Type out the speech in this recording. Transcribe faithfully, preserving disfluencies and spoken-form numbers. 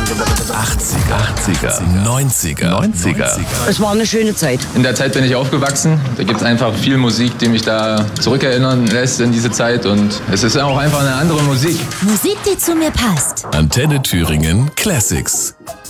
achtziger, achtziger, neunziger, neunziger. Es war eine schöne Zeit. In der Zeit bin ich aufgewachsen. Da gibt es einfach viel Musik, die mich da zurückerinnern lässt in diese Zeit. Und es ist auch einfach eine andere Musik. Musik, die zu mir passt. Antenne Thüringen Classics.